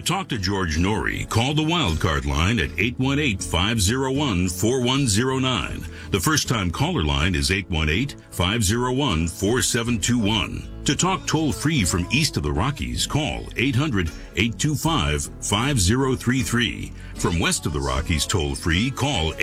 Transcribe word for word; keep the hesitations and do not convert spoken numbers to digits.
talk to George Norrie, call the Wildcard line at eight one eight, five oh one, four one oh nine. The first-time caller line is eight one eight, five oh one, four seven two one. To talk toll-free from east of the Rockies, call eight hundred, eight two five, five oh three three. From west of the Rockies toll-free, call